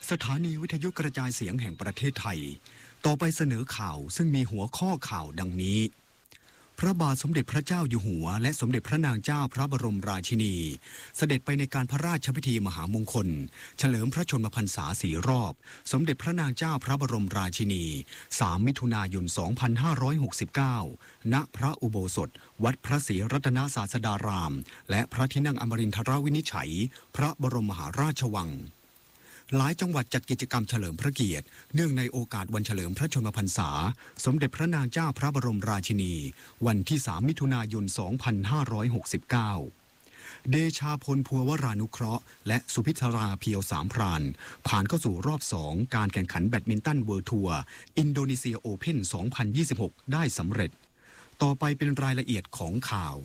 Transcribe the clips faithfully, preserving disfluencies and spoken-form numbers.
สถานีวิทยุกระจายเสียงแห่งประเทศไทยต่อไปเสนอข่าวซึ่งมีหัวข้อข่าวดังนี้พระบาทสมเด็จพระเจ้าอยู่หัวและสมเด็จพระนางเจ้าพระบรมราชินีเสด็จไปในการพระราชพิธีมหามงคลเฉลิมพระชนมพรรษาสี่รอบสมเด็จพระนางเจ้าพระบรมราชินีสามมิถุนายนสองพันห้าร้อยหกสิบเก้าณพระอุโบสถวัดพระศรีรัตนศาสดารามและพระที่นั่งอมรินทรวินิจฉัยพระบรมมหาราชวังหลายจังหวัดจัดกิจกรรมเฉลิมพระเกียรติเนื่องในโอกาสวันเฉลิมพระชนมพรรษาสมเด็จพระนางเจ้าพระบรมราชินีวันที่สามมิถุนายนสองพันห้าร้อยหกสิบเก้าเดชาพลพัววรานุเคราะห์และสุพิธราเพียวสามพรานผ่านเข้าสู่รอบสองการแข่งขันแบดมินตันเวิลด์ทัวร์อินโดนีเซียโอเพ่นสองพันยี่สิบหกได้สำเร็จต่อไปเป็นรายละเอียดของข่าว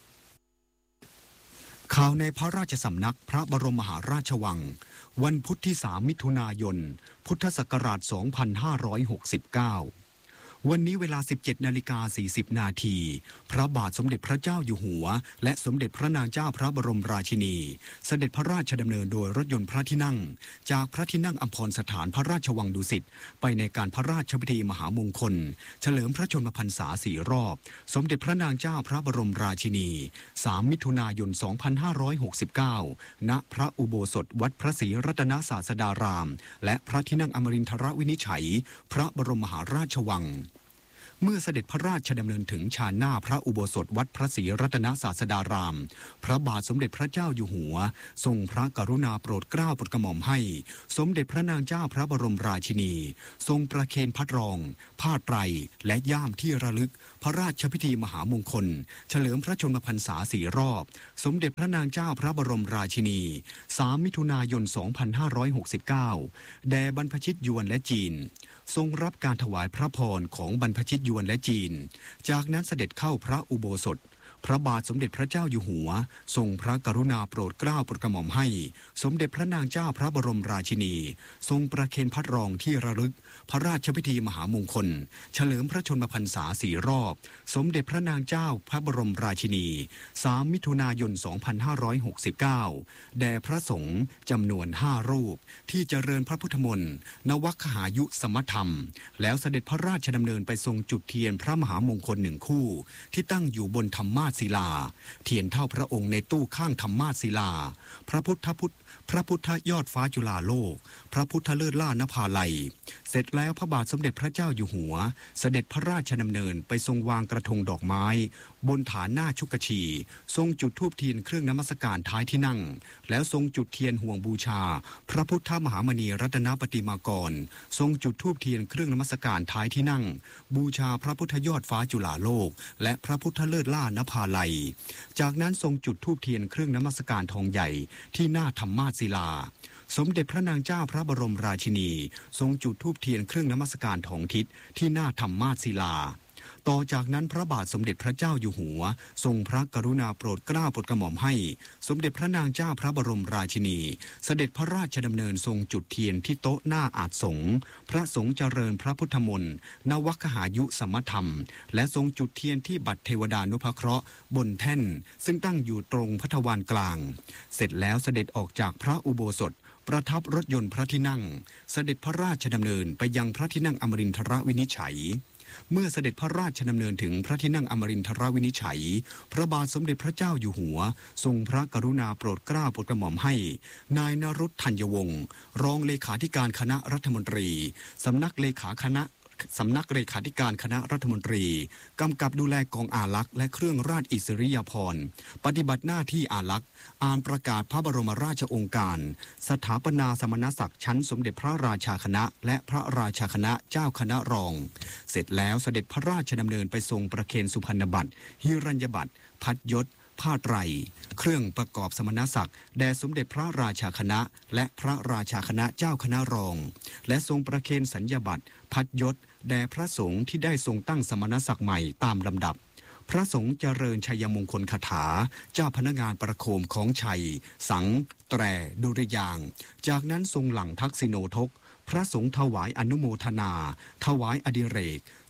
ข่าวในพระราชสำนักพระบรมมหาราชวังวันพุธที่สามมิถุนายนพุทธศักราชสองพันห้าร้อยหกสิบเก้าวันนี้เวลา สิบเจ็ดนาฬิกาสี่สิบนาทีพระบาทสมเด็จพระเจ้าอยู่หัวและสมเด็จพระนางเจ้าพระบรมราชินีเสด็จพระราชดำเนินโดยรถยนต์พระที่นั่งจากพระที่นั่งอัมพรสถานพระราชวังดุสิตไปในการพระราชพิธีมหามงคลเฉลิมพระชนมพรรษาสี่รอบสมเด็จพระนางเจ้าพระบรมราชินีสามมิถุนายนสองพันห้าร้อยหกสิบเก้าณพระอุโบสถวัดพระศรีรัตนศาสดารามและพระที่นั่งอมรินทรวินิจฉัยพระบรมมหาราชวังเมื่อเสด็จพระราชดำเนินถึงชานหน้าพระอุโบสถวัดพระศรีรัตนศาสดารามพระบาทสมเด็จพระเจ้าอยู่หัวทรงพระกรุณาโปรดเกล้าโปรดกระหม่อมให้สมเด็จพระนางเจ้าพระบรมราชินีทรงประเคนพระรองผ้าไตรและย่ามที่ระลึกพระราชพิธีมหามงคลเฉลิมพระชนมพรรษาสี่รอบสมเด็จพระนางเจ้าพระบรมราชินีสามมิถุนายนสองพันห้าร้อยหกสิบเก้าแด่บรรพชิตยวนและจีนทรงรับการถวายพระพรของบรรพชิตยวนและจีนจากนั้นเสด็จเข้าพระอุโบสถพระบาทสมเด็จพระเจ้าอยู่หัวทรงพระกรุณาโปรดเกล้าโปรดกระหม่อมให้สมเด็จพระนางเจ้าพระบรมราชินีทรงประเคนพระรองที่ระลึกพระราชพิธีมหามงคลเฉลิมพระชนมพรรษาสี่รอบสมเด็จพระนางเจ้าพระบรมราชินีสามมิถุนายนสองพันห้าร้อยหกสิบเก้าแด่พระสงฆ์จำนวนห้ารูปที่เจริญพระพุทธมนต์นวคหายุสมธรรมแล้วเสด็จพระราชดำเนินไปทรงจุดเทียนพระมหามงคลหนึ่งคู่ที่ตั้งอยู่บนธรรมาศิลาเทียนเท่าพระองค์ในตู้ข้างธรรมาศิลาพระพุทธพุทธพระพุทธยอดฟ้าจุฬาโลกพระพุทธเลิศล่านภาลัยเสร็จแล้วพระบาทสมเด็จพระเจ้าอยู่หัวเสด็จพระราชดำเนินไปทรงวางกระทงดอกไม้บนฐานหน้าชุกชีทรงจุดธูปเทียนเครื่องนมัสการท้ายที่นั่งแล้วทรงจุดเทียนห่วงบูชาพระพุทธมหามณีรัตนปฏิมากรทรงจุดธูปเทียนเครื่องนมัสการท้ายที่นั่งบูชาพระพุทธยอดฟ้าจุฬาโลกและพระพุทธเลิศล่านภาลัยจากนั้นทรงจุดธูปเทียนเครื่องนมัสการทองใหญ่ที่หน้าธรรมาศิลาสมเด็จพระนางเจ้าพระบรมราชินีทรงจุดธูปเทียนเครื่องนมัสการทองทิศที่หน้าธรรมาศิลาต่อจากนั้นพระบาทสมเด็จพระเจ้าอยู่หัวทรงพระกรุณาโปรดเกล้าโปรดกระหม่อมให้สมเด็จพระนางเจ้าพระบรมราชินีเสด็จพระราชดำเนินทรงจุดเทียนที่โต๊ะหน้าอาสน์สงฆ์พระสงฆ์เจริญพระพุทธมนต์นวคหายุสมธรรมและทรงจุดเทียนที่บัตรเทวดานุภเคราะห์บนแท่นซึ่งตั้งอยู่ตรงพระทวารกลางเสร็จแล้วเสด็จออกจากพระอุโบสถประทับรถยนต์พระที่นั่งเสด็จพระราชดำเนินไปยังพระที่นั่งอมรินทรวินิจฉัยเมื่อเสด็จพระราชดำเนินถึงพระที่นั่งอมรินทรวินิจฉัยพระบาทสมเด็จพระเจ้าอยู่หัวทรงพระกรุณาโปรดเกล้าโปรดกระหม่อมให้นายนรุตธัญวงศ์รองเลขาธิการคณะรัฐมนตรีสำนักเลขาคณะสำนักเลขาธิการคณะรัฐมนตรีกำกับดูแลกองอารักษ์และเครื่องราชอิสริยาภรณ์ปฏิบัติหน้าที่อารักษ์อ่านประกาศพระบรมราชโองการสถาปนาสมณศักดิ์ชั้นสมเด็จพระราชาคณะและพระราชาคณะเจ้าคณะรองเสร็จแล้วเสด็จพระราชดำเนินไปทรงประเคนสุพรรณบัตรหิรัญญบัตรพัดยศผ้าไตรเครื่องประกอบสมณศักดิ์แด่สมเด็จพระราชาคณะและพระราชาคณะเจ้าคณะรองและทรงประเคนสัญญบัตรพัดยศแด่พระสงฆ์ที่ได้ทรงตั้งสมณศักดิ์ใหม่ตามลำดับพระสงฆ์เจริญชัยมงคลคาถาเจ้าพนักงานประโคมของชัยสังแตรดุริยางจากนั้นทรงหลั่งทักษิโนทกพระสงฆ์ถวายอนุโมทนาถวายอดิเรก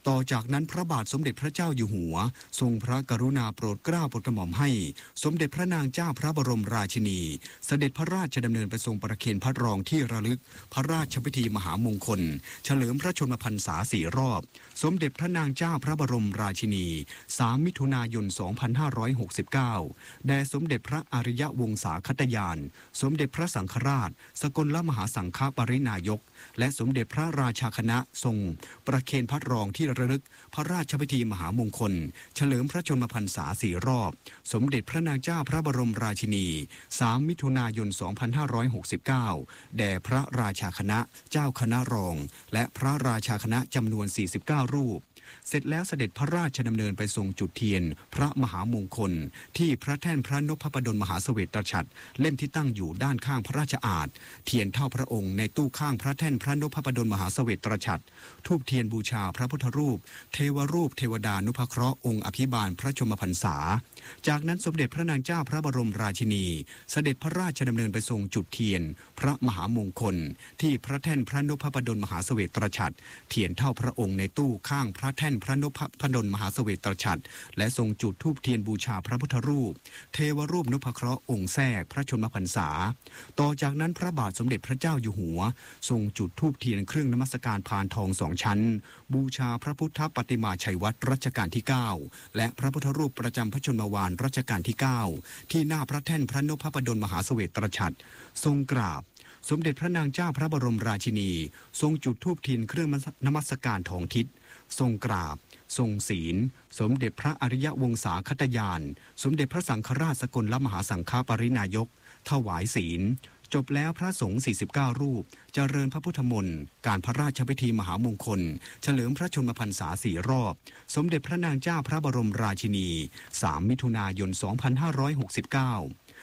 ต่อจากนั้นพระบาทสมเด็จพระเจ้าอยู่หัวทรงพระกรุณาโปรดเกล้าโปรดกระหม่อมให้สมเด็จพระนางเจ้าพระบรมราชินีเสด็จพระราชดำเนินไปทรงประเคนพระรองที่ระลึกพระราชพิธีมหามงคลเฉลิมพระชนมพรรษาสี่รอบสมเด็จพระนางเจ้าพระบรมราชินีสามมิถุนายน สองพันห้าร้อยหกสิบเก้า แด่สมเด็จพระอริยวงศาคตยานสมเด็จพระสังฆราชสกลมหาสังฆปรินายกและสมเด็จพระราชาคณะทรงประเคนพระรองที่ระลึกพระราชพิธีมหามงคลเฉลิมพระชนมพรรษาสี่รอบสมเด็จพระนางเจ้าพระบรมราชินีสามมิถุนายน สองพันห้าร้อยหกสิบเก้า แด่พระราชาคณะเจ้าคณะรองและพระราชาคณะจำนวนสี่สิบเก้ารูปเสร็จแล้วเสด็จพระราชดำเนินไปทรงจุดเทียนพระมหามงคลที่พระแท่นพระนพพดลมหาเสวตฉัตรเล่มที่ตั้งอยู่ด้านข้างพระราชอาณเทียนเท่าพระองค์ในตู้ข้างพระแท่นพระนพพดลมหาเสวตฉัตรธูปเทียนบูชาพระพุทธรูปเทวรูปเทวดานุภเคราะห์องค์อภิบาลพระชนมพรรษาจากนั้นสมเด็จพระนางเจ้าพระบรมราชินีเสด็จพระราชดำเนินไปทรงจุดเทียนพระมหามงคลที่พระแท่นพระนพพดลมหาเสวตฉัตรเทียนเท่าพระองค์ในตู้ข้างพระแท่นพระนพพดลมหาเสวตฉัตรและทรงจุดธูปเทียนบูชาพระพุทธรูปเทวรูปนพเคราะห์องค์แทรกพระชนมพรรษาต่อจากนั้นพระบาทสมเด็จพระเจ้าอยู่หัวทรงจุดธูปเทียนเครื่องนมัสการพานทองสองชั้นบูชาพระพุทธปฏิมาชัยวัตรรัชกาลที่เก้าและพระพุทธรูปประจำพระชนมวาลรัชกาลที่เก้าที่หน้าพระแท่นพระนพพดลมหาเสวตฉัตรทรงกราบสมเด็จพระนางเจ้าพระบรมราชินีทรงจุดธูปเทียนเครื่องนมัสการทองทิศทรงกราบทรงศีลสมเด็จพระอริยวงศาคตยานสมเด็จพระสังฆราชสกลมหาสังฆปรินายกถวายศีลจบแล้วพระสงฆ์สี่สิบเก้ารูปเจริญพระพุทธมนต์การพระราชพิธีมหามงคลเฉลิมพระชนมพรรษาสี่รอบสมเด็จพระนางเจ้าพระบรมราชินีสามมิถุนายน สองพันห้าร้อยหกสิบเก้า